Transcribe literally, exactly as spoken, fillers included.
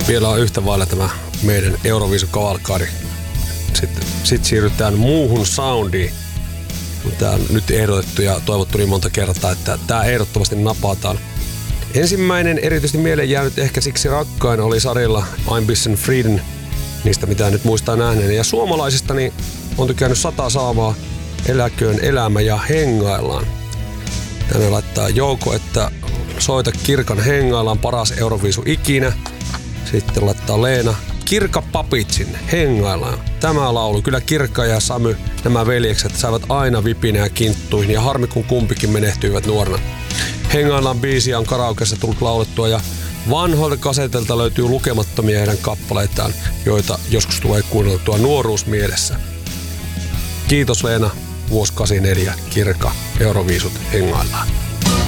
Vielä on yhtä vailla tämä meidän Euroviisukavalkadi. Sitten sit siirrytään muuhun soundiin. Tämä on nyt ehdotettu ja toivottu niin monta kertaa, että tämä ehdottomasti napataan. Ensimmäinen erityisesti mieleen jäänyt ehkä siksi rakkain oli sarjalla I'm Bissen Frieden, niistä mitä nyt muistaa nähneen. Ja suomalaisista niin on tykännyt sata saamaa, eläköön elämä ja hengaillaan. Tänne laittaa Jouko, että soita Kirkan hengaillaan, paras Euroviisu ikinä. Sitten laittaa Leena, Kirka Papitsin hengaillaan. Tämä laulu, kyllä Kirkka ja Samy, nämä veljekset saivat aina vipinä ja kinttuihin ja harmi kun kumpikin menehtyivät nuorena. Hengaillaan biisiä on karaokeessa tullut laulettua ja vanhoilta kasetelta löytyy lukemattomia heidän kappaleitaan, joita joskus tulee kuunneltua nuoruusmielessä. Kiitos Leena, vuosi kahdeksankymmentäneljä, Kirka, Euroviisut hengaillaan.